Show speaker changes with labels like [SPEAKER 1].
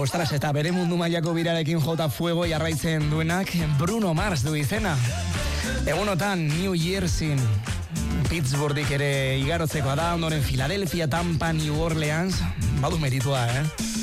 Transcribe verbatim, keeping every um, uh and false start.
[SPEAKER 1] ostras, eta bere mundu mailako birarekin jota fuego jarraitzen duenak Bruno Mars du izena. Egunotan New Jersey, Pittsburgh ere igarotzekoa da, ondoren Philadelphia, Tampa, New Orleans, badu meritua, eh?